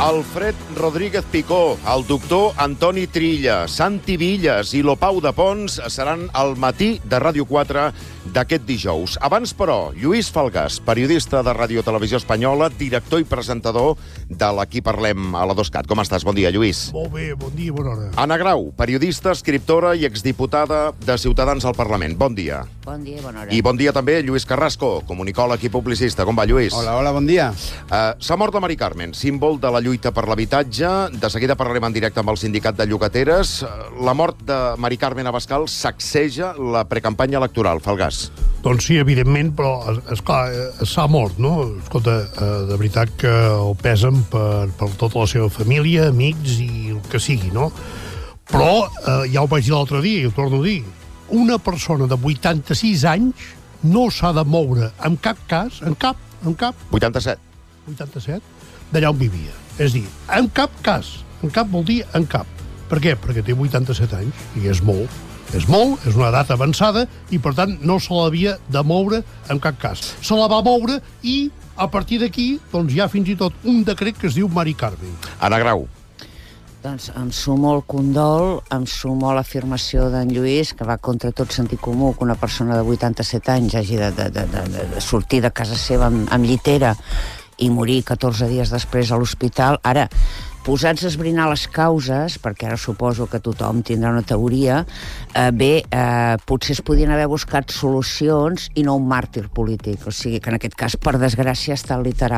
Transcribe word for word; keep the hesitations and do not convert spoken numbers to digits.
Alfred Rodríguez Picó, el doctor Antoni Trilla, Santi Villas i Lopau de Pons seran al matí de Ràdio quatre d'aquest dijous. Abans, però, Lluís Falgàs, periodista de Ràdio Televisió Espanyola, director i presentador de l'Aquí Parlem a la dos cat. Com estàs? Bon dia, Lluís. Molt bé, bon dia, bona hora. Anna Grau, periodista, escriptora i exdiputada de Ciutadans al Parlament. Bon dia. Bon dia, bona hora. I bon dia també Lluís Carrasco, comunicòleg i publicista. Com va, Lluís? Hola, hola, bon dia. Uh, S'ha mort la Mari Carmen, símbol de la lluita per l'habitatge. De seguida parlarem en directe amb el sindicat de llogateres. La mort de Mari Carmen Abascal sacseja la precampanya electoral. Falgàs. Doncs sí, evidentment, però, esclar, s'ha mort, no? Escolta, de veritat que el pesen per, per tota la seva família, amics i el que sigui, no? Però, eh, ja ho vaig dir l'altre dia i ho torno a dir, una persona de vuitanta-sis anys no s'ha de moure en cap cas, en cap, en cap... vuitanta-set. vuitanta-set? D'allà on vivia. És a dir, en cap cas. En cap vol dir en cap. Per què? Perquè té vuitanta-set anys i és molt. És molt, és una edat avançada i, per tant, no se l'havia de moure en cap cas. Se la va moure i, a partir d'aquí, doncs hi ha fins i tot un decret que es diu Mari Carmen. Anna Grau. Doncs em sumo el condol, em sumo l'afirmació d'en Lluís, que va contra tot sentit comú que una persona de vuitanta-set anys hagi de, de, de, de, de sortir de casa seva amb, amb llitera i morir catorze dies després a l'hospital. Ara, posats a esbrinar les causes, perquè ara suposo que tothom tindrà una teoria, eh, bé, eh, potser es podien haver buscat solucions i no un màrtir polític. O sigui que en aquest cas, per desgràcia, ha estat literal.